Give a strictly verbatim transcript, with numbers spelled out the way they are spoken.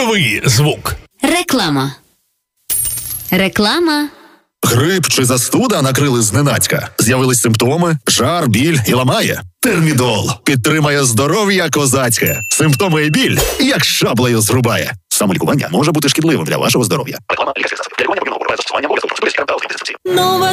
Новий звук. Реклама. Реклама. Грип чи застуда накрили зненацька. З'явились симптоми, жар, біль і ламає. Термідол підтримає здоров'я козацьке. Симптоми і біль як шаблею зрубає. Самолікування може бути шкідливим для вашого здоров'я. Реклама лікарських засобів. Для лікування потрібно застосування обов'язково процедури з